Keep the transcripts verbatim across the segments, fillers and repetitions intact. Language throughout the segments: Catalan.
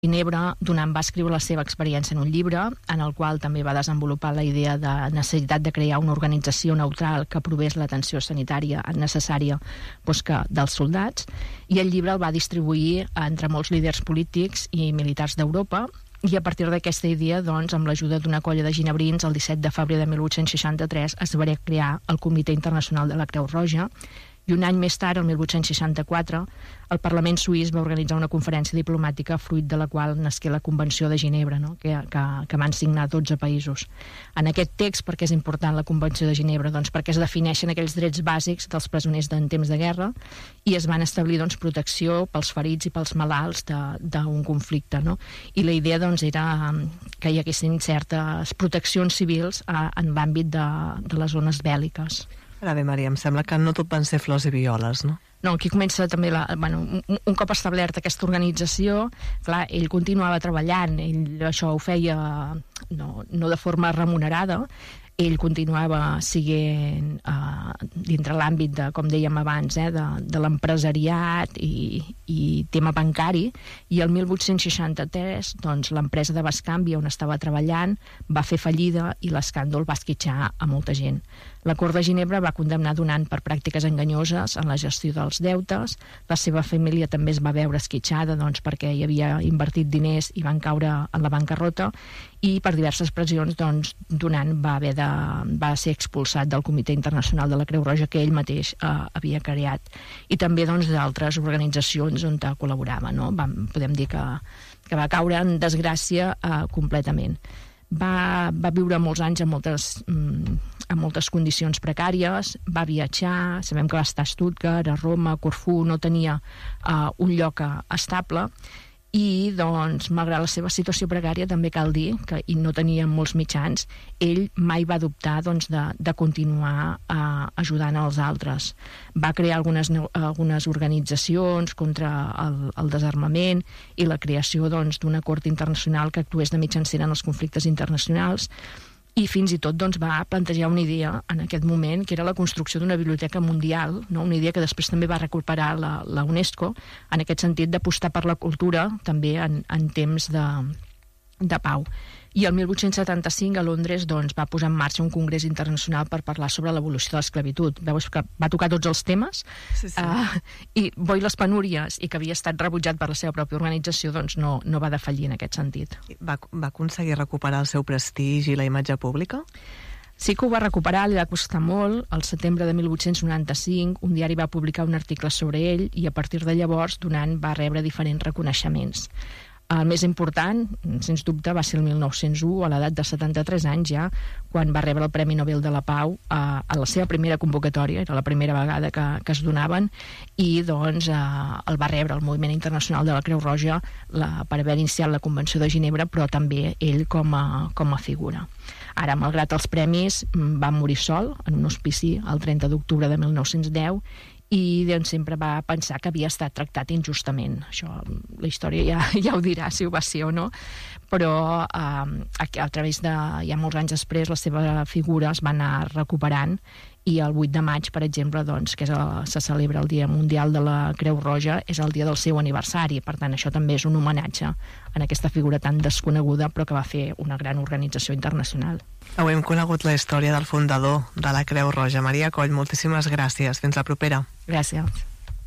Ginebra, Dunant va escriure la seva experiència en un llibre, en el qual també va desenvolupar la idea de necessitat de crear una organització neutral que provés l'atenció sanitària necessària doncs, que dels soldats, i el llibre el va distribuir entre molts líders polítics i militars d'Europa, i a partir d'aquesta idea, doncs, amb l'ajuda d'una colla de ginebrins, el disset de febrer de mil vuit-cents seixanta-tres es va crear el Comitè Internacional de la Creu Roja, i un any més tard, el mil vuit-cents seixanta-quatre, el Parlament suís va organitzar una conferència diplomàtica fruit de la qual nasqué la Convenció de Ginebra, no? que, que, que van signar dotze països. En aquest text, per què és important la Convenció de Ginebra? Doncs perquè es defineixen aquells drets bàsics dels presoners en temps de guerra i es van establir doncs, protecció pels ferits i pels malalts d'un conflicte. No? I la idea doncs, era que hi haguessin certes proteccions civils a, en l'àmbit de, de les zones bèl·liques. Ara bé, Maria, em sembla que no tot van ser flors i violes, no? No, aquí comença també, la, bueno, un, un cop establerta aquesta organització, clar, ell continuava treballant, ell això ho feia no, no de forma remunerada, ell continuava siguent uh, dintre l'àmbit de, com dèiem abans, eh, de, de l'empresariat i, i tema bancari, i el mil vuit-cents seixanta-tres doncs, l'empresa de Bascanvi on estava treballant va fer fallida i l'escàndol va esquitxar a molta gent. La Cort de Ginebra va condemnar Dunant per pràctiques enganyoses en la gestió dels deutes. La seva família també es va veure esquitxada doncs, perquè hi havia invertit diners i van caure en la bancarrota, i per diverses pressions doncs, Dunant va haver de, va ser expulsat del Comitè Internacional de la Creu Roja que ell mateix eh, havia creat, i també doncs, d'altres organitzacions on col·laborava. No? Vam, podem dir que, que va caure en desgràcia eh, completament. Va, va viure molts anys en moltes, en moltes condicions precàries, va viatjar, sabem que va estar a Stuttgart, a Roma, a Corfú, no tenia uh, un lloc estable, i doncs, malgrat la seva situació precària, també cal dir que i no tenia molts mitjans, ell mai va dubtar doncs, de, de continuar uh, ajudant els altres. Va crear algunes, algunes organitzacions contra el, el desarmament i la creació doncs, d'una cort internacional que actués de mitjancera en els conflictes internacionals, i fins i tot doncs, va plantejar una idea en aquest moment, que era la construcció d'una biblioteca mundial, no? Una idea que després també va recuperar la, la UNESCO, en aquest sentit d'apostar per la cultura també en, en temps de, de pau. I el mil vuit-cents setanta-cinc a Londres doncs, va posar en marxa un congrés internacional per parlar sobre l'evolució de l'esclavitud. Veus que va tocar tots els temes, sí, sí. Uh, i bo i les penúries, i que havia estat rebutjat per la seva pròpia organització, doncs no, no va defallir en aquest sentit. Va, va aconseguir recuperar el seu prestigi i la imatge pública? Sí que ho va recuperar, li va costar molt. Al setembre de mil vuit-cents noranta-cinc, un diari va publicar un article sobre ell, i a partir de llavors Dunant va rebre diferents reconeixements. El més important, sens dubte, va ser el mil nou-cents u, a l'edat de setanta-tres anys ja, quan va rebre el Premi Nobel de la Pau a, a la seva primera convocatòria, era la primera vegada que, que es donaven, i doncs eh, el va rebre el Moviment Internacional de la Creu Roja la, per haver iniciat la Convenció de Ginebra, però també ell com a, com a figura. Ara, malgrat els premis, va morir sol en un hospici el trenta d'octubre de mil nou-cents deu, i doncs, sempre va pensar que havia estat tractat injustament. Això, la història ja, ja ho dirà si ho va ser o no, però eh, a través de, ja molts anys després, la seva figura es va anar recuperant, i el vuit de maig, per exemple, doncs, que és el, se celebra el Dia Mundial de la Creu Roja, és el dia del seu aniversari. Per tant, això també és un homenatge en aquesta figura tan desconeguda, però que va fer una gran organització internacional. Avui hem conegut la història del fundador de la Creu Roja. Maria Coll, moltíssimes gràcies. Fins la propera. Gràcies.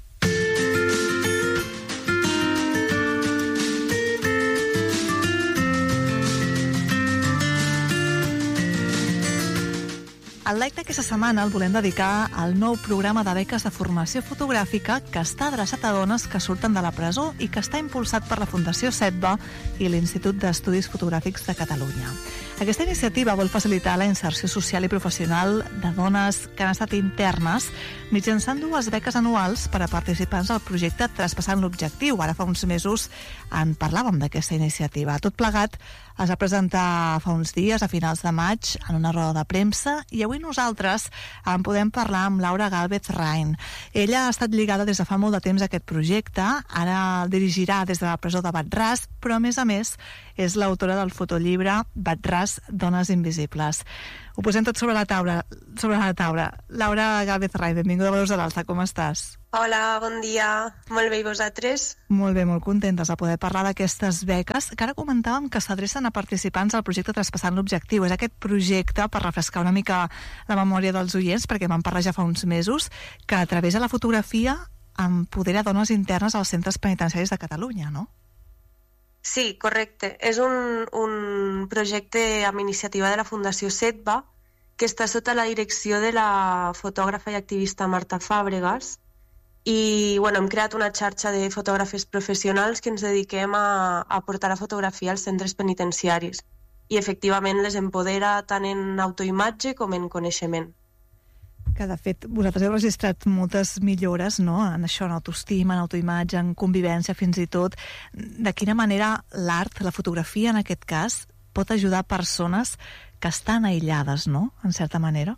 El like d'aquesta setmana el volem dedicar al nou programa de beques de formació fotogràfica que està adreçat a dones que surten de la presó i que està impulsat per la Fundació SETBA i l'Institut d'Estudis Fotogràfics de Catalunya. Aquesta iniciativa vol facilitar la inserció social i professional de dones que han estat internes mitjançant dues beques anuals per a participants del projecte Traspassant l'Objectiu. Ara fa uns mesos en parlàvem d'aquesta iniciativa. Tot plegat es va presentar fa uns dies, a finals de maig, en una roda de premsa, i avui nosaltres en podem parlar amb Laura Gálvez Rain. Ella ha estat lligada des de fa molt de temps a aquest projecte, ara el dirigirà des de la presó de Bat-ras, però a més a més és l'autora del fotollibre Bat-ras les dones invisibles. Ho posem tot sobre la taula. Sobre la taula. Laura Gálvez-Ray, benvinguda a Veus de l'Alta, com estàs? Hola, bon dia. Molt bé, i vosaltres? Molt bé, molt contentes de poder parlar d'aquestes beques, que ara comentàvem que s'adrecen a participants al projecte Traspassant l'Objectiu. És aquest projecte, per refrescar una mica la memòria dels oients, perquè vam parlar ja fa uns mesos, que a través de la fotografia empodera dones internes als centres penitenciaris de Catalunya, no? Sí, correcte. És un, un projecte amb iniciativa de la Fundació SETBA, que està sota la direcció de la fotògrafa i activista Marta Fàbregas, i bueno, hem creat una xarxa de fotògrafes professionals que ens dediquem a, a portar la fotografia als centres penitenciaris, i efectivament les empodera tant en autoimatge com en coneixement. Que de fet vosaltres heu registrat moltes millores, no?, en això, en autoestima, en autoimatge, en convivència fins i tot. De quina manera l'art, la fotografia en aquest cas, pot ajudar persones que estan aïllades, no?, en certa manera?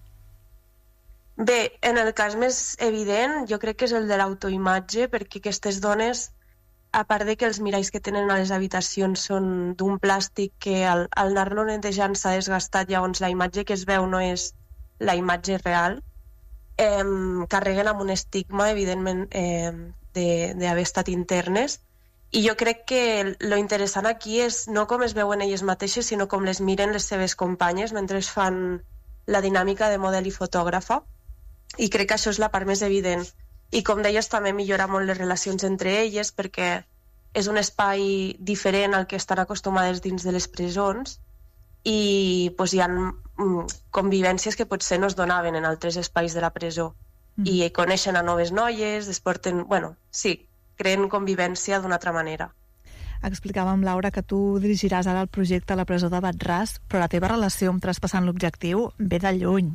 Bé, en el cas més evident jo crec que és el de l'autoimatge, perquè aquestes dones, a part de que els miralls que tenen a les habitacions són d'un plàstic que al, al anar-lo netejant s'ha desgastat, llavors la imatge que es veu no és la imatge real, eh, carreguen amb un estigma, evidentment, eh, d'haver estat internes, i jo crec que lo interessant aquí és no com es veuen elles mateixes, sinó com les miren les seves companyes mentre fan la dinàmica de model i fotògrafa, i crec que això és la part més evident. I com deies, també millora molt les relacions entre elles, perquè és un espai diferent al que estan acostumades dins de les presons, i pues, hi ha mm, convivències que potser no es donaven en altres espais de la presó, mm. i coneixen a noves noies, es porten... Bueno, sí, creen convivència d'una altra manera. Explicàvem, Laura, que tu dirigiràs ara el projecte a la presó de Bat-ras, però la teva relació amb Traspassant l'Objectiu ve de lluny.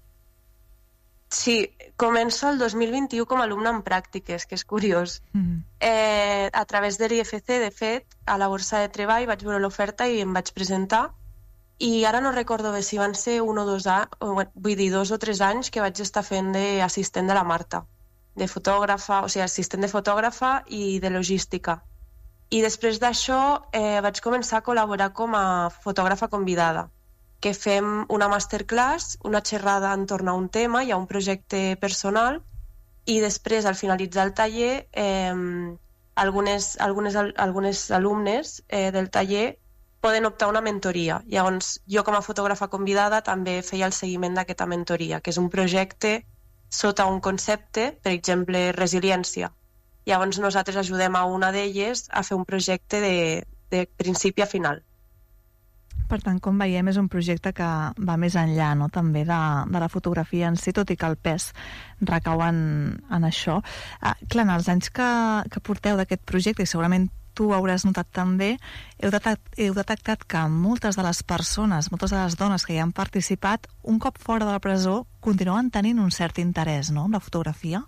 Sí, començo el dos mil vint-i-u com a alumne en pràctiques, que és curiós. Mm. Eh, a través de l'I F C, de fet, a la borsa de treball vaig veure l'oferta i em vaig presentar, i ara no recordo bé si van ser un o dos anys, vull dir, dos o tres anys que vaig estar fent d'assistent de la Marta, de fotògrafa, o sigui, assistent de fotògrafa i de logística. I després d'això eh, vaig començar a col·laborar com a fotògrafa convidada, que fem una masterclass, una xerrada entorn a un tema, hi ha un projecte personal, i després, al finalitzar el taller, eh, algunes, algunes, algunes alumnes eh, del taller poden optar a una mentoria. Llavors, jo com a fotògrafa convidada també feia el seguiment d'aquesta mentoria, que és un projecte sota un concepte, per exemple, resiliència. Llavors, nosaltres ajudem a una d'elles a fer un projecte de, de principi a final. Per tant, com veiem, és un projecte que va més enllà, no?, també de, de la fotografia en si, tot i que el pes recau en, en això. Ah, clar, en els anys que, que porteu d'aquest projecte, i segurament tu hauràs notat també, heu detectat, heu detectat que moltes de les persones, moltes de les dones que hi han participat, un cop fora de la presó, continuen tenint un cert interès, no?, en la fotografia?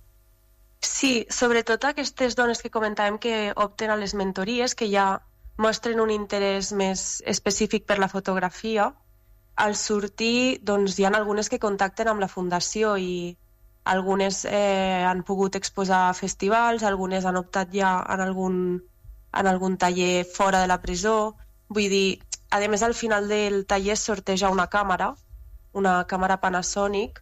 Sí, sobretot aquestes dones que comentàvem que opten a les mentories, que ja mostren un interès més específic per la fotografia. Al sortir, doncs, hi ha algunes que contacten amb la Fundació i algunes eh, han pogut exposar a festivals, algunes han optat ja en algun, en algun taller fora de la presó. Vull dir, a més, al final del taller sorteja una càmera, una càmera Panasonic,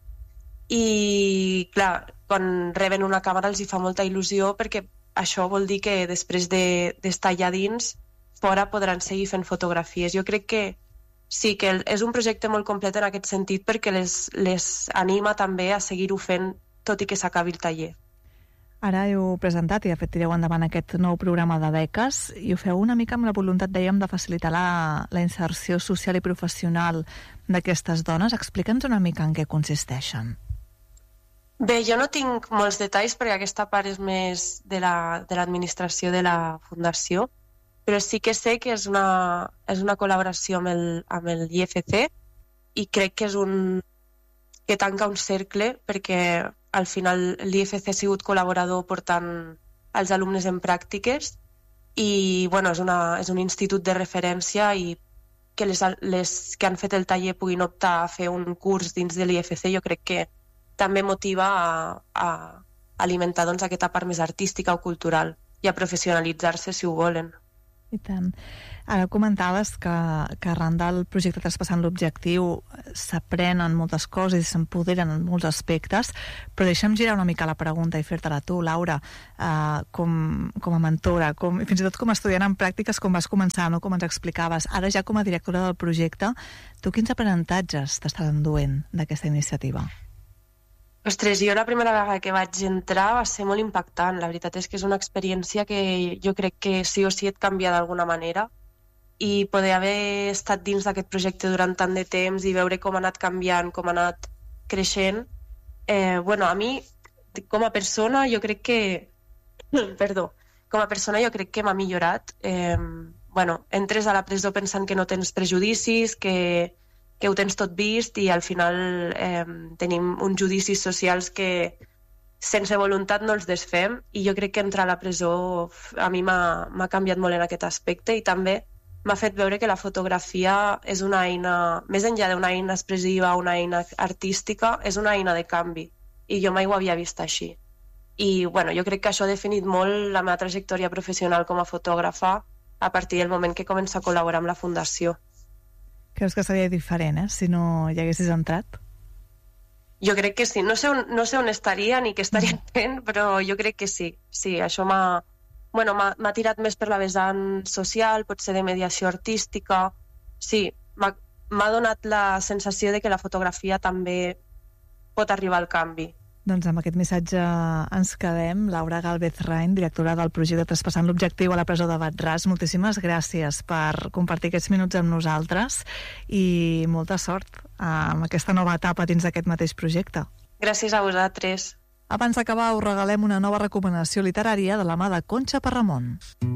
i, clar, quan reben una càmera els hi fa molta il·lusió, perquè això vol dir que després de, d'estar allà dins, fora podran seguir fent fotografies. Jo crec que sí, que és un projecte molt complet en aquest sentit, perquè les, les anima també a seguir-ho fent tot i que s'acabi el taller. Ara heu presentat i de fet tireu endavant aquest nou programa de beques i ho feu una mica amb la voluntat, dèiem, de facilitar la, la inserció social i professional d'aquestes dones. Explica'ns una mica en què consisteixen. Bé, jo no tinc molts detalls perquè aquesta part és més de la, de l'administració de la Fundació, però sí que sé que és una, és una col·laboració amb el, amb el I F C i crec que és un que tanca un cercle, perquè al final l'I F C ha sigut col·laborador portant els alumnes en pràctiques i bueno, és, una, és un institut de referència, i que les, les que han fet el taller puguin optar a fer un curs dins de l'I F C jo crec que també motiva a, a alimentar doncs, aquesta part més artística o cultural i a professionalitzar-se si ho volen. I tant. Ara comentaves que, que arran del projecte Traspassant l'Objectiu s'aprenen moltes coses i s'empoderen en molts aspectes, però deixa'm girar una mica la pregunta i fer-te-la tu, Laura, eh, com, com a mentora, com, i fins i tot com a estudiant en pràctiques, com vas començar, no? Com ens explicaves. Ara ja com a directora del projecte, tu quins aprenentatges t'estàs enduent d'aquesta iniciativa? Ostres, jo la primera vegada que vaig entrar va ser molt impactant. La veritat és que és una experiència que jo crec que sí o sí et canvia d'alguna manera, i poder haver estat dins d'aquest projecte durant tant de temps i veure com ha anat canviant, com ha anat creixent, eh, bueno, a mi, com a persona, jo crec que... Perdó. Com a persona jo crec que m'ha millorat. Eh, bueno, entres a la presó pensant que no tens prejudicis, que... que ho tens tot vist, i al final eh, tenim uns judicis socials que sense voluntat no els desfem, i jo crec que entrar a la presó a mi m'ha canviat molt en aquest aspecte, i també m'ha fet veure que la fotografia és una eina, més enllà d'una eina expressiva, una eina artística, és una eina de canvi, i jo mai ho havia vist així. I bueno, jo crec que això ha definit molt la meva trajectòria professional com a fotògrafa a partir del moment que començo a col·laborar amb la Fundació. Creus que seria diferent, eh, si no hi haguessis entrat? Jo crec que sí. No sé on, no sé on estaria ni què estaria fent, però jo crec que sí. Sí, això m'ha bueno, m'ha tirat més per la vessant social, potser de mediació artística. Sí, m'ha donat la sensació de que la fotografia també pot arribar al canvi. Doncs amb aquest missatge ens quedem. Laura Gálvez Rain, directora del projecte Traspassant l'Objectiu a la presó de Wad-Ras, moltíssimes gràcies per compartir aquests minuts amb nosaltres i molta sort amb aquesta nova etapa dins d'aquest mateix projecte. Gràcies a vosaltres. Abans d'acabar, us regalem una nova recomanació literària de la mà de Conxa Parramon.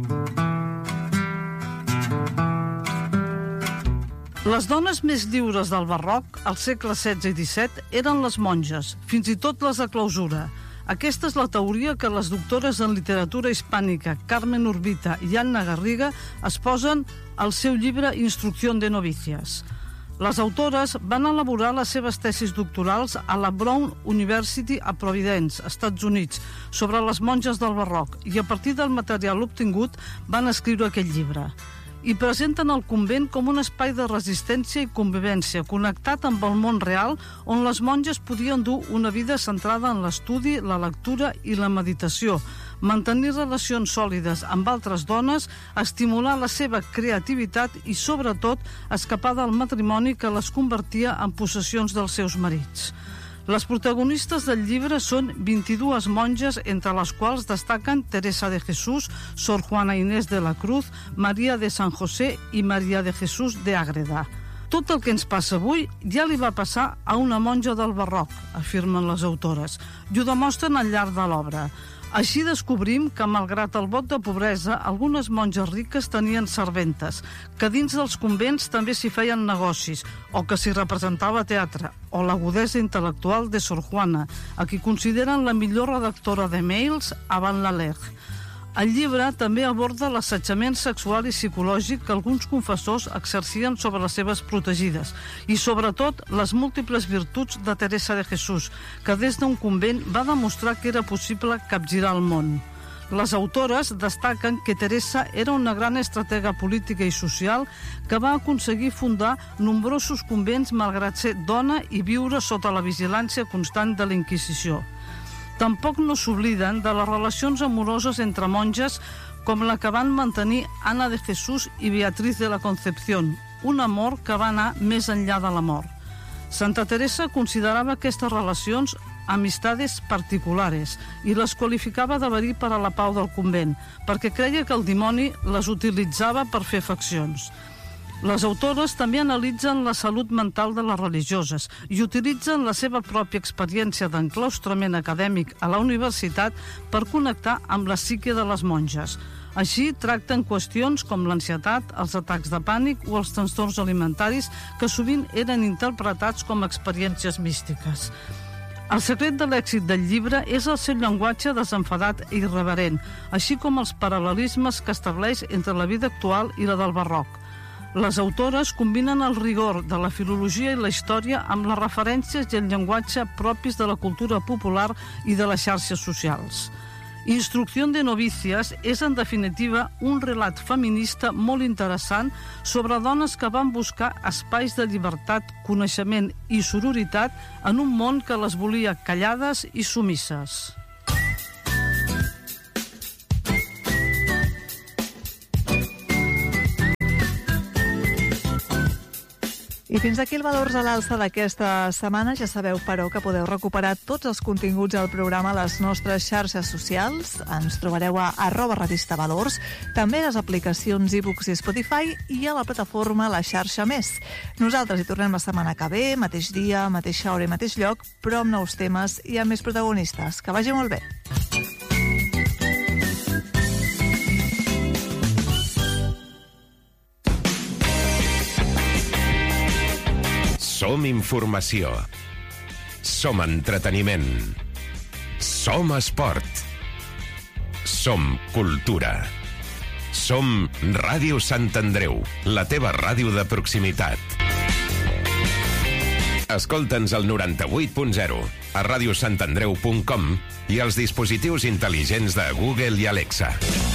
Les dones més lliures del barroc, al segle setze i disset, eren les monges, fins i tot les de clausura. Aquesta és la teoria que les doctores en literatura hispànica Carmen Urbita i Anna Garriga es posen al seu llibre Instrucción de novicias. Les autores van elaborar les seves tesis doctorals a la Brown University a Providence, Estats Units, sobre les monges del barroc, i a partir del material obtingut van escriure aquest llibre. I presenten el convent com un espai de resistència i convivència connectat amb el món real, on les monges podien dur una vida centrada en l'estudi, la lectura i la meditació, mantenir relacions sòlides amb altres dones, estimular la seva creativitat i, sobretot, escapar del matrimoni que les convertia en possessions dels seus marits. Les protagonistes del llibre són vint-i-dues monges, entre les quals destaquen Teresa de Jesús, Sor Juana Inés de la Cruz, Maria de San José i Maria de Jesús de Ágreda. Tot el que ens passa avui ja li va passar a una monja del barroc, afirmen les autores, i ho demostren al llarg de l'obra. Així descobrim que, malgrat el vot de pobresa, algunes monges riques tenien serventes, que dins dels convents també s'hi feien negocis, o que s'hi representava teatre, o l'agudesa intel·lectual de Sor Juana, a qui consideren la millor redactora de mails avant la lettre. El llibre també aborda l'assetjament sexual i psicològic que alguns confessors exercien sobre les seves protegides i, sobretot, les múltiples virtuts de Teresa de Jesús, que des d'un convent va demostrar que era possible capgirar el món. Les autores destaquen que Teresa era una gran estratega política i social que va aconseguir fundar nombrosos convents malgrat ser dona i viure sota la vigilància constant de la Inquisició. Tampoc no s'obliden de les relacions amoroses entre monges com la que van mantenir Anna de Jesús i Beatriz de la Concepción, un amor que va anar més enllà de la mort. Santa Teresa considerava aquestes relacions amistades particulares i les qualificava de verí per a la pau del convent, perquè creia que el dimoni les utilitzava per fer faccions. Les autores també analitzen la salut mental de les religioses i utilitzen la seva pròpia experiència d'enclaustrament acadèmic a la universitat per connectar amb la psique de les monges. Així, tracten qüestions com l'ansietat, els atacs de pànic o els trastorns alimentaris que sovint eren interpretats com a experiències místiques. El secret de l'èxit del llibre és el seu llenguatge desenfadat i irreverent, així com els paral·lelismes que estableix entre la vida actual i la del barroc. Les autores combinen el rigor de la filologia i la història amb les referències i el llenguatge propis de la cultura popular i de les xarxes socials. Instrucció de novícies és, en definitiva, un relat feminista molt interessant sobre dones que van buscar espais de llibertat, coneixement i sororitat en un món que les volia callades i sumisses. I fins aquí el Valors a l'Alça d'aquesta setmana. Ja sabeu, però, que podeu recuperar tots els continguts del programa a les nostres xarxes socials. Ens trobareu a arroba revista Valors, també a les aplicacions iBooks i Spotify i a la plataforma La Xarxa Més. Nosaltres hi tornem la setmana que ve, mateix dia, mateixa hora i mateix lloc, però amb nous temes i amb més protagonistes. Que vagi molt bé. Som informació. Som entreteniment. Som esport. Som cultura. Som Ràdio Sant Andreu, la teva ràdio de proximitat. Escolta'ns al noranta-vuit punt zero, a radiosantandreu punt com i als dispositius intel·ligents de Google i Alexa.